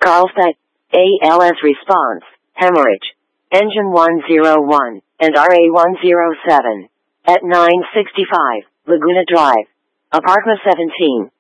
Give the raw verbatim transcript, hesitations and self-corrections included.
Carlsbad, A L S response, hemorrhage, engine one oh one, and R A one oh seven. At nine sixty-five, Laguna Drive, apartment seventeen.